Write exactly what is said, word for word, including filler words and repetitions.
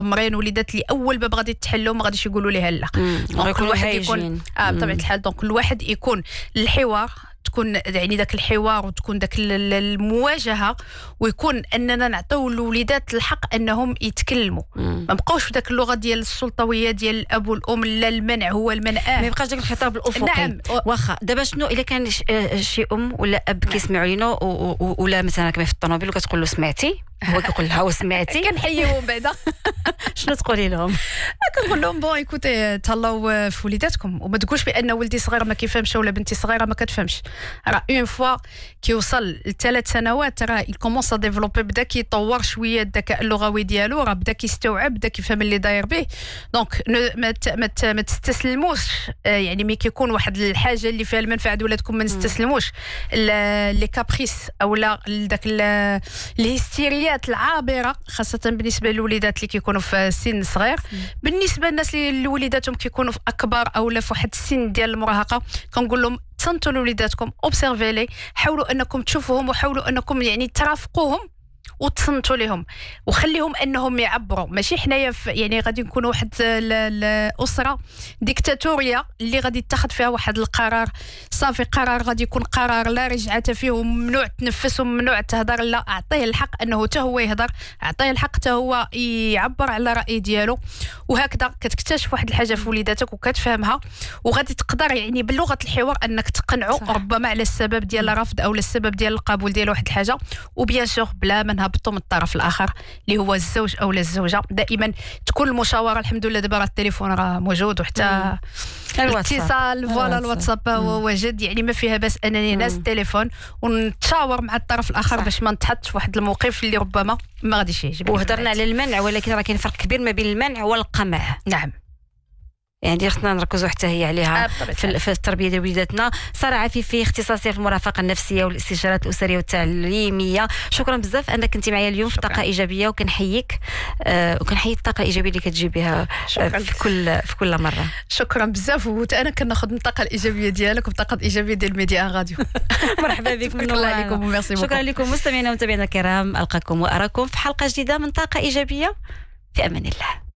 مرين وليدات اللي اول باب غادي تحلوا ما غاديش يقولوا لها لا. كل واحد يكون اه بطبيعه الحال. دونك كل واحد يكون الحوار، تكون يعني ذاك الحوار وتكون ذاك المواجهه، ويكون اننا نعطيو الوليدات الحق انهم يتكلموا. ما بقاوش في ذاك اللغه ديال السلطويه ديال الاب والام، لا المنع هو المنع، ما يبقاش داك الخطاب الافقي. نعم. واخا دابا شنو الا كان شي ام ولا اب كيسمعوا لينا ولا مثلا كما في الطوموبيل وكتقول له سمعتي، هو كيقول لها وسمعتي، كنحييهم بعدا. شنو تقولي لهم؟ كنقول لهم بون ايكوتي تهلاو في وليداتكم، وما تقولش بان ولدي صغير ما كيفهمش ولا بنتي صغيره ما كتفهمش. راه اون فوا كيوصل لثلاث سنوات راه يكومونس ا ديفلوبي، بدا كيطور شويه الذكاء اللغوي ديالو، راه بدا كيستوعب، بدا كيفهم اللي داير به. دونك ما ما تستسلموش، يعني ملي كيكون واحد الحاجه اللي فيها المنفعه د ولادكم ما نستسلموش لي كابريس او لا داك الهستيريات العابره، خاصه بالنسبه للوليدات اللي كيكونوا في سن صغير. بالنسبه للناس اللي وليداتهم كيكونوا في اكبر او لا في واحد السن ديال المراهقه، كنقول لهم تصنتوا لوليداتكم، اوبسيرفي لي، حاولوا انكم تشوفوهم وحاولوا انكم يعني ترافقوهم وتصنتوا لهم وخليهم انهم يعبروا. ماشي حنايا يعني غادي نكونوا واحد الاسره ديكتاتوريه اللي غادي تاخذ فيها واحد القرار صافي، قرار غادي يكون قرار لا رجعه فيه، وممنوع تنفس وممنوع تهضر. لا، اعطيه الحق انه حتى هو يهضر، اعطيه الحق حتى هو يعبر على الراي ديالو، وهكذا كتكتشف واحد الحاجه في وليداتك وكتفهمها، وغادي تقدر يعني بلغه الحوار انك تقنعه ربما على السبب ديال الرفض او السبب ديال القبول ديال واحد الحاجه. وبيان سور بلا ما نهبطوا من الطرف الاخر اللي هو الزوج او لا الزوجه، دائما تكون المشاوره. الحمد لله دابا راه التليفون راه موجود، وحتى الاتصال فوالا الواتساب واجد، يعني ما فيها باس انني ناس التليفون ونتشاور مع الطرف الاخر صح. باش ما نتحطش في واحد الموقف اللي ربما ما غاديش يعجبني. وهضرنا على المنع، ولكن راه كاين فرق كبير ما بين المنع والقمع. نعم، يعني خصنا نركزوا حتى هي عليها في, في التربيه ديال وليداتنا. ساره عفيفي، اختصاصيه في المرافقه النفسيه والاستشارات الاسريه والتعليميه، شكرا بزاف انك كنتي معايا اليوم في طاقه ايجابيه، وكنحييك آه وكنحيي الطاقه الايجابيه اللي كتجيبيها آه في كل في كل مره. شكرا بزاف، وانا كناخذ من الطاقه الايجابيه ديالك والطاقه الايجابيه ديال ميديا راديو. مرحبا بك، من الله عليكم وميرسي. شكرا لكم مستمعينا ومتابعينا الكرام، القاكم واراكم في حلقه جديده من طاقه ايجابيه، في امان الله.